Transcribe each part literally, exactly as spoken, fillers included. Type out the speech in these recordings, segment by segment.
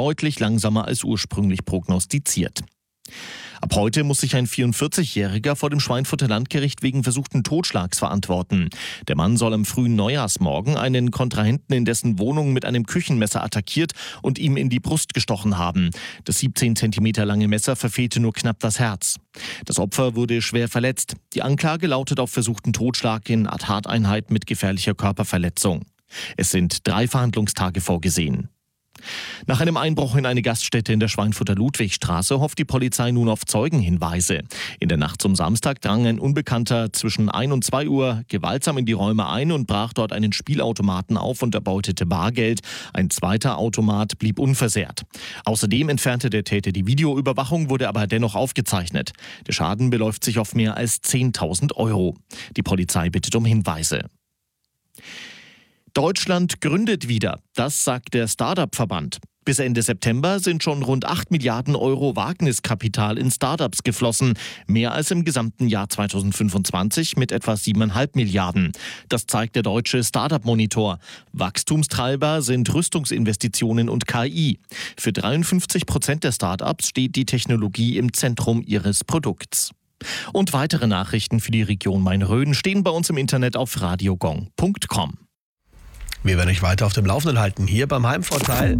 deutlich langsamer als ursprünglich prognostiziert. Ab heute muss sich ein vierundvierzigjähriger vor dem Schweinfurter Landgericht wegen versuchten Totschlags verantworten. Der Mann soll am frühen Neujahrsmorgen einen Kontrahenten in dessen Wohnung mit einem Küchenmesser attackiert und ihm in die Brust gestochen haben. Das siebzehn Zentimeter lange Messer verfehlte nur knapp das Herz. Das Opfer wurde schwer verletzt. Die Anklage lautet auf versuchten Totschlag in Tateinheit mit gefährlicher Körperverletzung. Es sind drei Verhandlungstage vorgesehen. Nach einem Einbruch in eine Gaststätte in der Schweinfurter Ludwigstraße hofft die Polizei nun auf Zeugenhinweise. In der Nacht zum Samstag drang ein Unbekannter zwischen ein und zwei Uhr gewaltsam in die Räume ein und brach dort einen Spielautomaten auf und erbeutete Bargeld. Ein zweiter Automat blieb unversehrt. Außerdem entfernte der Täter die Videoüberwachung, wurde aber dennoch aufgezeichnet. Der Schaden beläuft sich auf mehr als zehntausend Euro. Die Polizei bittet um Hinweise. Deutschland gründet wieder, das sagt der Start-up-Verband. Bis Ende September sind schon rund acht Milliarden Euro Wagniskapital in Start-ups geflossen, mehr als im gesamten Jahr zweitausendfünfundzwanzig mit etwa siebeneinhalb Milliarden. Das zeigt der deutsche Start-up-Monitor. Wachstumstreiber sind Rüstungsinvestitionen und K I. Für dreiundfünfzig Prozent der Start-ups steht die Technologie im Zentrum ihres Produkts. Und weitere Nachrichten für die Region Main-Rhön stehen bei uns im Internet auf radiogong punkt com. Wir werden euch weiter auf dem Laufenden halten, hier beim Heimvorteil.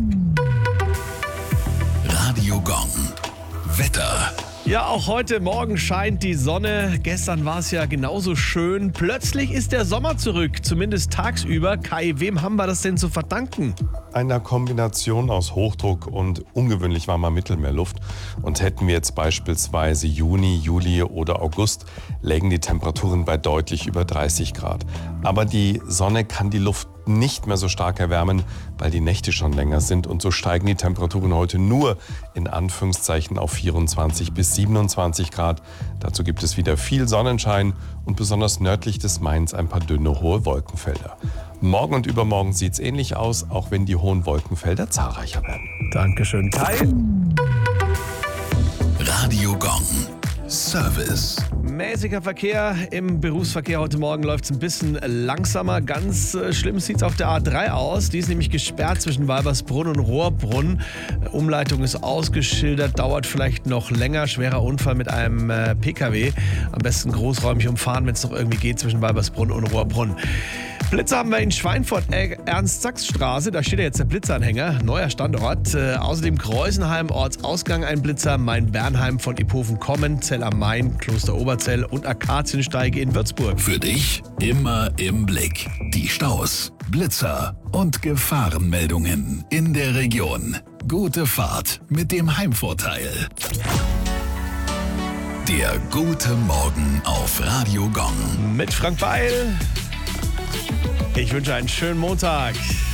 Radio Gong. Wetter. Ja, auch heute Morgen scheint die Sonne. Gestern war es ja genauso schön. Plötzlich ist der Sommer zurück, zumindest tagsüber. Kai, wem haben wir das denn zu verdanken? Einer Kombination aus Hochdruck und ungewöhnlich warmer Mittelmeerluft. Und hätten wir jetzt beispielsweise Juni, Juli oder August, lägen die Temperaturen bei deutlich über dreißig Grad. Aber die Sonne kann die Luft nicht mehr so stark erwärmen, weil die Nächte schon länger sind. Und so steigen die Temperaturen heute nur in Anführungszeichen auf vierundzwanzig bis siebenundzwanzig Grad. Dazu gibt es wieder viel Sonnenschein und besonders nördlich des Mains ein paar dünne, hohe Wolkenfelder. Morgen und übermorgen sieht es ähnlich aus, auch wenn die hohen Wolkenfelder zahlreicher werden. Dankeschön, Kai. Radio Gong. Service. Mäßiger Verkehr im Berufsverkehr. Heute Morgen läuft es ein bisschen langsamer. Ganz äh, schlimm sieht es auf der A drei aus. Die ist nämlich gesperrt zwischen Walbersbrunn und Rohrbrunn. Umleitung ist ausgeschildert, dauert vielleicht noch länger. Schwerer Unfall mit einem äh, P K W. Am besten großräumig umfahren, wenn es noch irgendwie geht, zwischen Walbersbrunn und Rohrbrunn. Blitzer haben wir in Schweinfurt, äh, Ernst-Sachs-Straße, da steht ja jetzt der Blitzanhänger, neuer Standort. Äh, außerdem Kreusenheim, Ortsausgang ein Blitzer, Main-Bernheim von Iphofen-Kommen, Zell am Main, Kloster Oberzell und Akaziensteige in Würzburg. Für dich immer im Blick. Die Staus, Blitzer und Gefahrenmeldungen in der Region. Gute Fahrt mit dem Heimvorteil. Der gute Morgen auf Radio Gong. Mit Frank Beil. Ich wünsche einen schönen Montag.